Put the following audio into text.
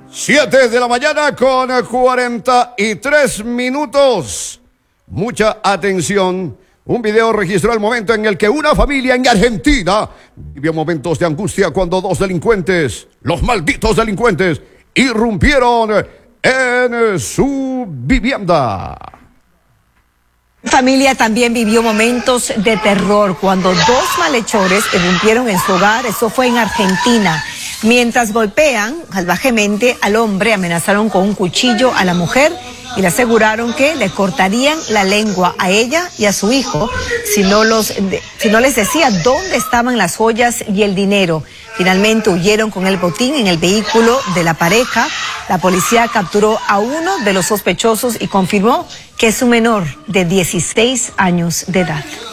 7 de la mañana con 43 minutos. Mucha atención. Un video registró el momento en el que una familia en Argentina vivió momentos de angustia cuando dos delincuentes, los malditos delincuentes, irrumpieron en su vivienda. La familia también vivió momentos de terror cuando dos malhechores irrumpieron en su hogar. Eso fue en Argentina. Mientras golpean salvajemente al hombre, amenazaron con un cuchillo a la mujer y le aseguraron que le cortarían la lengua a ella y a su hijo si no les decía dónde estaban las joyas y el dinero. Finalmente huyeron con el botín en el vehículo de la pareja. La policía capturó a uno de los sospechosos y confirmó que es un menor de 16 años de edad.